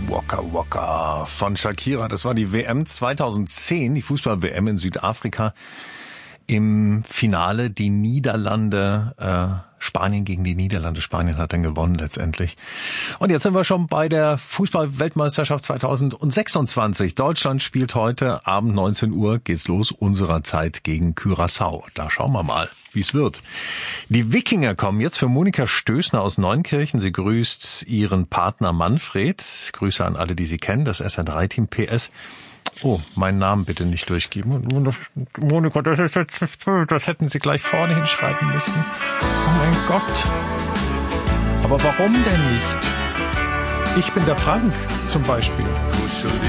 Waka Waka von Shakira. Das war die WM 2010, die Fußball-WM in Südafrika. Im Finale die Niederlande, Spanien gegen die Niederlande. Spanien hat dann gewonnen letztendlich. Und jetzt sind wir schon bei der Fußball-Weltmeisterschaft 2026. Deutschland spielt heute Abend 19 Uhr, geht's los, unserer Zeit gegen Curaçao. Da schauen wir mal, wie es wird. Die Wikinger kommen jetzt für Monika Stößner aus Neunkirchen. Sie grüßt ihren Partner Manfred. Grüße an alle, die sie kennen, das SR3-Team. PS. Oh, meinen Namen bitte nicht durchgeben. Monika, das hätten Sie gleich vorne hinschreiben müssen. Oh mein Gott. Aber warum denn nicht? Ich bin der Frank zum Beispiel. Kuschel